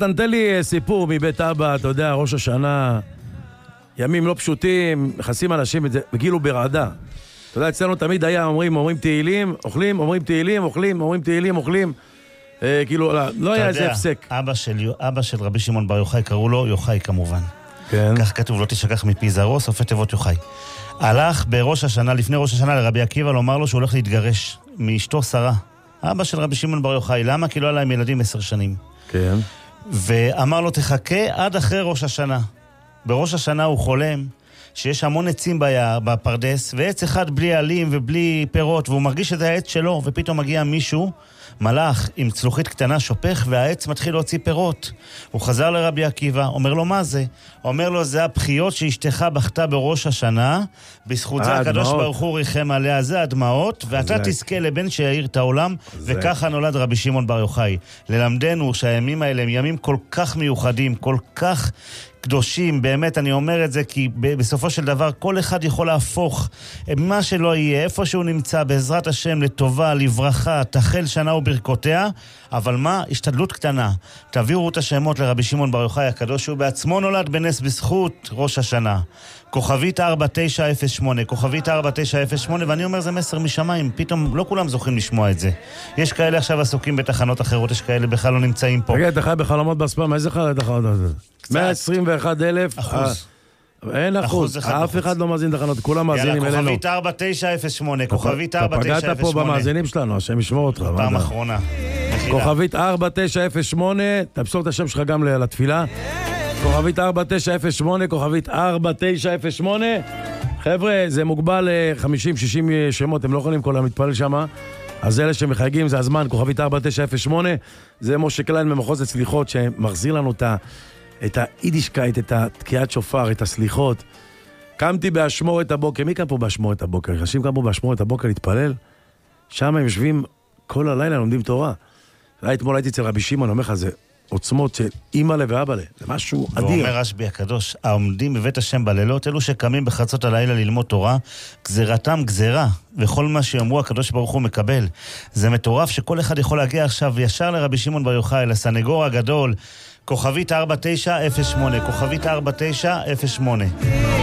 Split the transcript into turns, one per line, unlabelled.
תן לי סיפור מבית אבא, אתה יודע, ראש השנה, ימים לא פשוטים, נכנסים אנשים בגילו ברעדה. אתה יודע, אצלנו תמיד היה, אומרים תהילים, אוכלים, אומרים תהילים, אוכלים, אומרים תהילים, אוכלים. כאילו, לא היה איזה הפסק.
אבא של רבי שמעון בר יוחאי, קראו לו יוחאי כמובן.
כן.
כך כתוב, לא תשכח מפי זרעו, סופי תיבות יוחאי. הלך בראש השנה, לפני ראש השנה, לרבי עקיבא, לומר לו שהוא הולך להתגרש מאשתו שרה. אבא של רבי שמעון בר יוחאי, למה? כי לא היה להם ילדים 10 שנים.
כן.
ואמר לו, תחכה עד אחרי ראש השנה. בראש השנה הוא חולם שיש המון עצים ביער, בפרדס, ועץ אחד בלי עלים ובלי פירות, והוא מרגיש שזה העץ שלו, ופתאום מגיע מישהו, מלאך עם צלוחית קטנה שופך, והעץ מתחיל להוציא פירות. הוא חזר לרבי עקיבא, אומר לו, מה זה? אומר לו, זה הבחיות שאשתך בכתה בראש השנה, בזכות זה הקדוש ברוך הוא ריחם עליה, זה הדמעות, ואתה תזכה לבן שיעיר את העולם, וככה נולד רבי שמעון בר יוחאי. ללמדנו שהימים האלה הם ימים כל כך מיוחדים, כל כך קדושים, באמת אני אומר את זה כי בסופו של דבר כל אחד יכול להפוך מה שלא יהיה, איפה שהוא נמצא בעזרת השם לטובה, לברכה, תחל שנה וברכותיה, אבל מה? השתדלות קטנה. תעבירו את השמות לרבי שמעון בר יוחאי הקדוש, שהוא בעצמו נולד בנס בזכות ראש השנה. כוכבית 4908, כוכבית 4908, ואני אומר זה מסר משמיים, פתאום לא כולם זוכים לשמוע את זה. יש כאלה עכשיו עסוקים בתחנות אחרות, יש כאלה בכלל לא נמצאים פה.
רגע, אתה חי בחלומות בספאם, איזה תחנות הזה? 121,000
אחוז.
אין אחוז, אף אחד לא מאזין תחנות, כולם מאזינים אלינו.
כוכבית 4908, כוכבית 4908.
אתה פגעת פה במאזינים שלנו, השם ישמור אותך.
פעם אחרונה.
כוכבית 4908, תפסול את השם שלך גם לתפילה. כוכבית 4908, כוכבית 4908. חבר'ה, זה מוגבל ל-50-60 שמות, הם לא יכולים כל המתפלל שם. אז אלה שמחייגים, זה הזמן, כוכבית 4908. זה משה קליין ממחוז הצליחות, שמחזיר לנו את היידישקייט, את התקיעת שופר, את הסליחות. קמתי באשמורת הבוקר. מי קם פה באשמורת הבוקר? אנשים קם פה באשמורת הבוקר להתפלל. שם הם יושבים כל הלילה, לומדים תורה. אתמול הייתי אצל רבי שמעון, אומר לך, זה עוצמות של אימא ואבא, זה משהו אדיר.
ואומר רשב"י הקדוש, העומדים בבית השם בלילות, אלו שקמים בחצות הלילה ללמוד תורה, גזירתם גזירה, וכל מה שאמרו הקדוש ברוך הוא מקבל. זה מטורף שכל אחד יכול להגיע עכשיו ישר לרבי שמעון בר יוחאי, לסנגור הגדול, כוכבית 4908, כוכבית 4908.